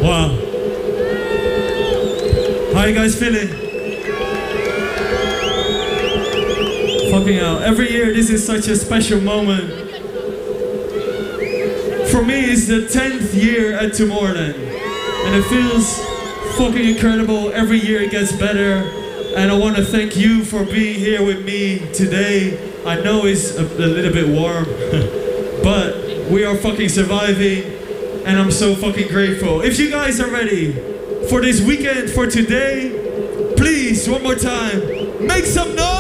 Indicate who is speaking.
Speaker 1: Wow. How you guys feeling? Fucking hell. Every year this is such a special moment. For me, it's the 10th year at Tomorrowland. And it feels fucking incredible. Every year it gets better. And I want to thank you for being here with me today. I know it's a little bit warm, but we are fucking surviving. And I'm so fucking grateful. If you guys are ready for this weekend, for today, please, one more time, make some noise!